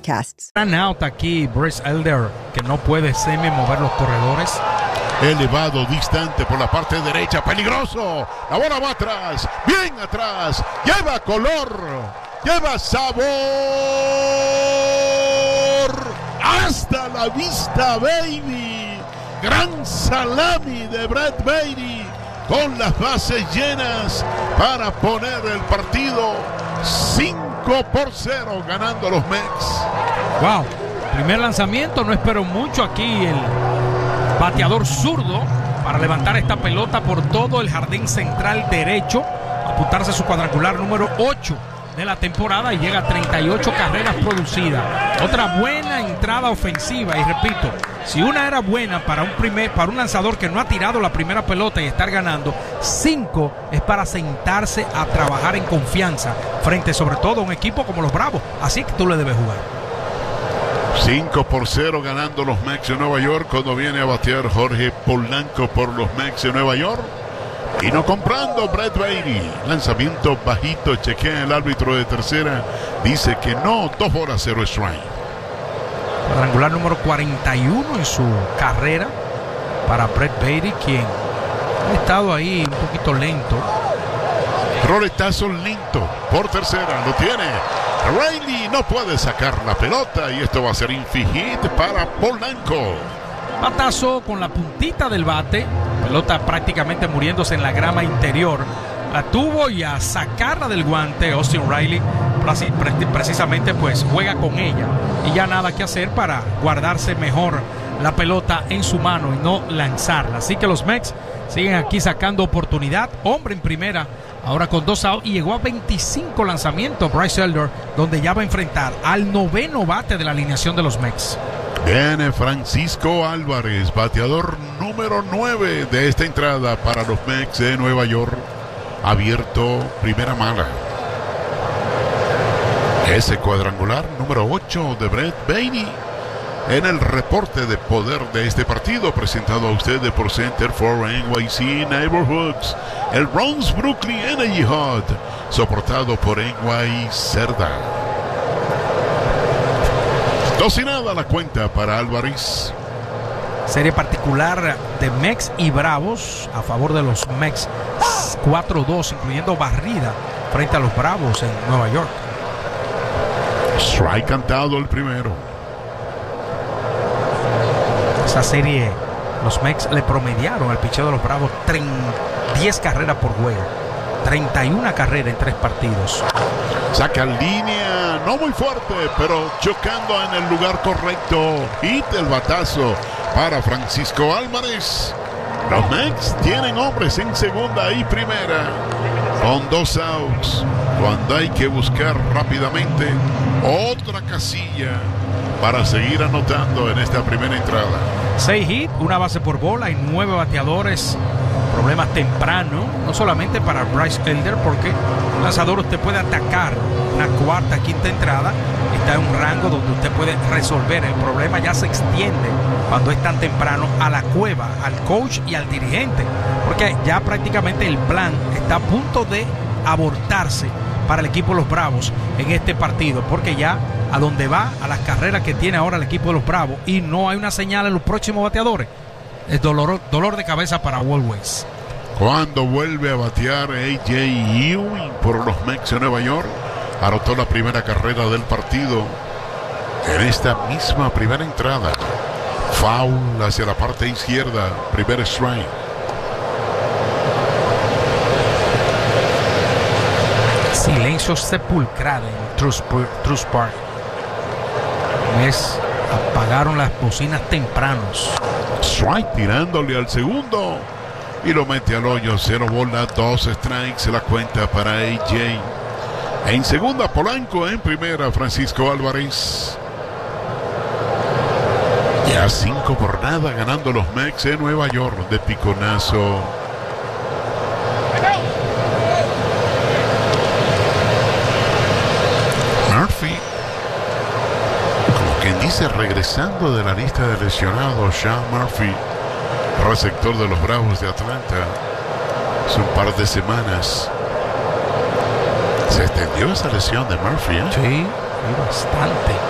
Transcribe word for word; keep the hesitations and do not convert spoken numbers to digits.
podcasts. Gran out aquí, Bryce Elder, que no puede semi mover los corredores. Elevado, distante por la parte derecha, peligroso. La bola va atrás, bien atrás. Lleva color, lleva sabor. Hasta la vista, baby. Gran salami de Brett Baty, con las bases llenas para poner el partido cinco por cero, ganando los Mets. Wow, primer lanzamiento, no espero mucho aquí el bateador zurdo para levantar esta pelota por todo el jardín central derecho, apuntarse a su cuadrangular número ocho de la temporada y llega a treinta y ocho carreras producidas. Otra buena entrada ofensiva, y repito, si una era buena para un primer, para un lanzador que no ha tirado la primera pelota y estar ganando, cinco es para sentarse a trabajar en confianza frente sobre todo a un equipo como los Bravos, así que tú le debes jugar. cinco por cero ganando los Mets de Nueva York cuando viene a batear Jorge Polanco por los Mets de Nueva York. Y no comprando Brett Baty. Lanzamiento bajito, chequea el árbitro de tercera. Dice que no, dos horas, cero strike. Cuadrangular número cuarenta y uno en su carrera para Brett Baty, quien ha estado ahí un poquito lento. Roletazo lento por tercera, lo tiene. Riley no puede sacar la pelota y esto va a ser infield hit para Polanco. Batazo con la puntita del bate, pelota prácticamente muriéndose en la grama interior. La tuvo y a sacarla del guante Austin Riley precisamente pues juega con ella y ya nada que hacer para guardarse mejor la pelota en su mano y no lanzarla. Así que los Mets siguen aquí sacando oportunidad. Hombre en primera, ahora con dos outs, y llegó a veinticinco lanzamientos Bryce Elder, donde ya va a enfrentar al noveno bate de la alineación de los Mets. Viene Francisco Álvarez, bateador número nueve de esta entrada para los Mets de Nueva York. Abierto, primera mala. Ese cuadrangular número ocho de Brett Baty en el reporte de poder de este partido, presentado a ustedes por Center for N Y C Neighborhoods, el Bronx Brooklyn Energy Hut, soportado por N Y Cerda. Dos y nada la cuenta para Álvarez. Serie particular de Mets y Bravos a favor de los Mets, cuatro dos, incluyendo barrida frente a los Bravos en Nueva York. Strike cantado el primero. Esa serie, los Mets le promediaron al picheo de los Bravos diez carreras por juego, treinta y una carreras en tres partidos. Saca línea, no muy fuerte, pero chocando en el lugar correcto. Hit el batazo para Francisco Álvarez. Los Mets tienen hombres en segunda y primera, con dos outs. Cuando hay que buscar rápidamente otra casilla para seguir anotando en esta primera entrada. Seis hits, una base por bola y nueve bateadores. Problemas temprano, no solamente para Bryce Elder, porque un lanzador usted puede atacar una cuarta, quinta entrada, está en un rango donde usted puede resolver. El problema ya se extiende cuando es tan temprano a la cueva, al coach y al dirigente, porque ya prácticamente el plan está a punto de abortarse para el equipo de los Bravos en este partido, porque ya a donde va, a las carreras que tiene ahora el equipo de los Bravos, y no hay una señal en los próximos bateadores, es dolor, dolor de cabeza para Walt Weiss. Cuando vuelve a batear A J Ewing por los Mets de Nueva York, anotó la primera carrera del partido en esta misma primera entrada. Foul hacia la parte izquierda, primer strike. Silencio sepulcral en Truist Park. Es, apagaron las bocinas tempranos. Strike tirándole al segundo y lo mete al hoyo. Cero bola, dos strikes, la cuenta para A J. En segunda Polanco, en primera Francisco Álvarez. Ya cinco por nada ganando los Mets de Nueva York de piconazo. Murphy, como quien dice, regresando de la lista de lesionados. Sean Murphy, receptor de los Bravos de Atlanta, hace un par de semanas se extendió esa lesión de Murphy, ¿eh? Sí, bastante.